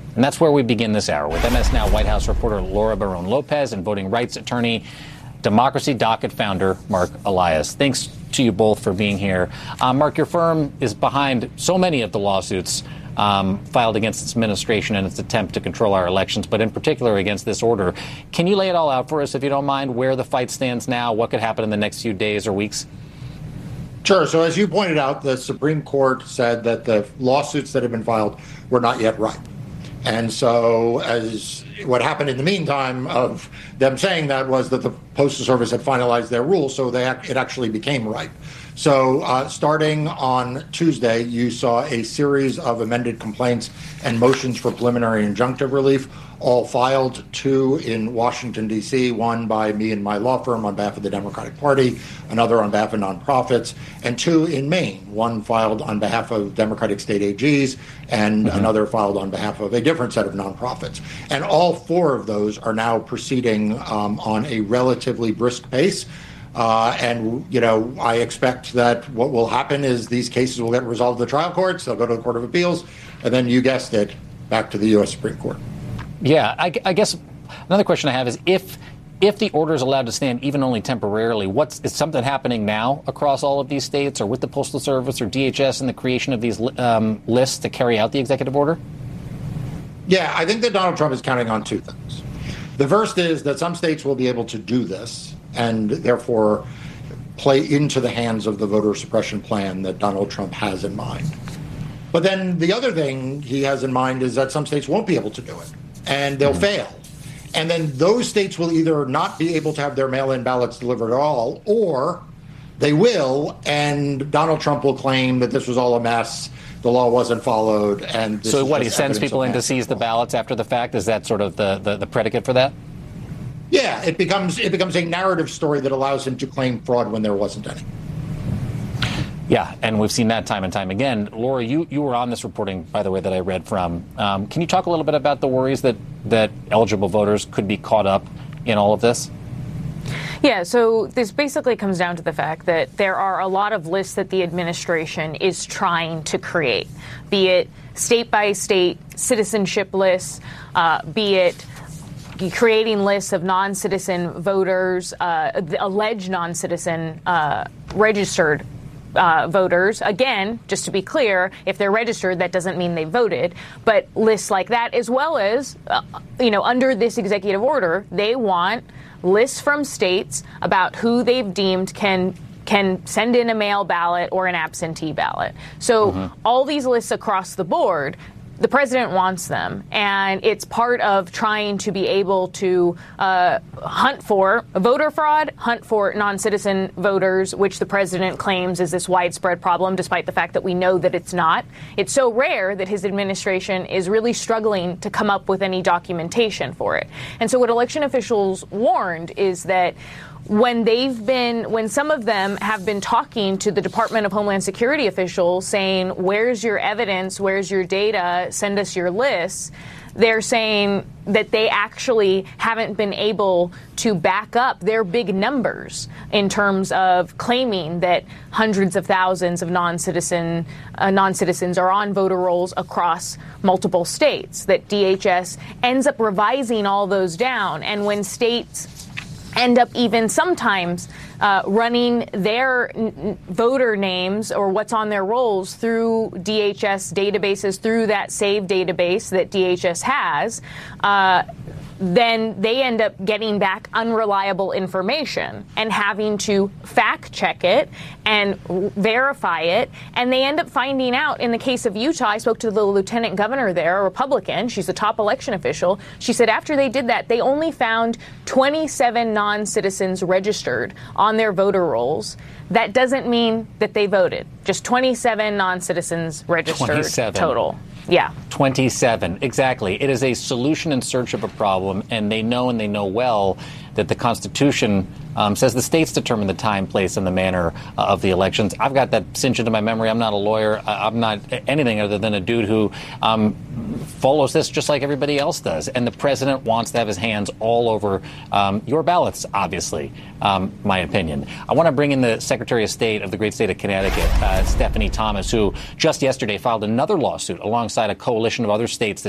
And that's where we begin this hour with MS Now White House reporter Laura Barron-Lopez and voting rights attorney, Democracy Docket founder Mark Elias. Thanks to you both for being here. Mark, your firm is behind so many of the lawsuits filed against its administration and its attempt to control our elections, but in particular against this order. Can you lay it all out for us, if you don't mind, where the fight stands now, what could happen in the next few days or weeks? Sure. So as you pointed out, the Supreme Court said that the lawsuits that have been filed were not yet ripe. And so as what happened in the meantime of them saying that was that the Postal Service had finalized their rule, so it actually became ripe. So starting on Tuesday, you saw a series of amended complaints and motions for preliminary injunctive relief, all filed, 2 in Washington, D.C., one by me and my law firm on behalf of the Democratic Party, another on behalf of nonprofits, and 2 in Maine, one filed on behalf of Democratic state AGs and another filed on behalf of a different set of nonprofits. And all 4 of those are now proceeding on a relatively brisk pace. And, you know, I expect that what will happen is these cases will get resolved in the trial courts, they'll go to the Court of Appeals, and then, you guessed it, back to the U.S. Supreme Court. Yeah, I guess another question I have is if the order is allowed to stand even only temporarily, is something happening now across all of these states or with the Postal Service or DHS in the creation of these lists to carry out the executive order? Yeah, I think that Donald Trump is counting on 2 things. The first is that some states will be able to do this and therefore play into the hands of the voter suppression plan that Donald Trump has in mind. But then the other thing he has in mind is that some states won't be able to do it, and they'll fail. And then those states will either not be able to have their mail-in ballots delivered at all, or they will, and Donald Trump will claim that this was all a mess, the law wasn't followed, and this So what, he sends people in to seize the ballots after the fact? Is that sort of the predicate for that? Yeah, it becomes a narrative story that allows him to claim fraud when there wasn't any. Yeah, and we've seen that time and time again. Laura, you were on this reporting, by the way, that I read from. Can you talk a little bit about the worries that eligible voters could be caught up in all of this? Yeah, so this basically comes down to the fact that there are a lot of lists that the administration is trying to create, be it state-by-state citizenship lists, be it creating lists of non-citizen voters, alleged non-citizen registered voters. Again, just to be clear, if they're registered, that doesn't mean they voted. But lists like that, as well as, under this executive order, they want lists from states about who they've deemed can send in a mail ballot or an absentee ballot. So all these lists across the board, the president wants them, and it's part of trying to be able to hunt for voter fraud, hunt for non-citizen voters, which the president claims is this widespread problem, despite the fact that we know that it's not. It's so rare that his administration is really struggling to come up with any documentation for it. And so what election officials warned is that when some of them have been talking to the Department of Homeland Security officials saying, where's your evidence, where's your data, send us your lists, they're saying that they actually haven't been able to back up their big numbers in terms of claiming that hundreds of thousands of non-citizens are on voter rolls across multiple states, that DHS ends up revising all those down. And when states end up even sometimes running their voter names or what's on their rolls through DHS databases, through that SAVE database that DHS has, then they end up getting back unreliable information and having to fact check it and verify it. And they end up finding out, in the case of Utah, I spoke to the lieutenant governor there, a Republican. She's a top election official. She said after they did that, they only found 27 non-citizens registered on their voter rolls. That doesn't mean that they voted. Just 27 non-citizens registered 27. Total. Yeah. 27. Exactly. It is a solution in search of a problem, and they know well that the Constitution says the states determine the time, place, and the manner of the elections. I've got that cinched into my memory. I'm not a lawyer. I'm not anything other than a dude who follows this just like everybody else does. And the president wants to have his hands all over your ballots, obviously, my opinion. I want to bring in the Secretary of State of the great state of Connecticut, Stephanie Thomas, who just yesterday filed another lawsuit alongside a coalition of other states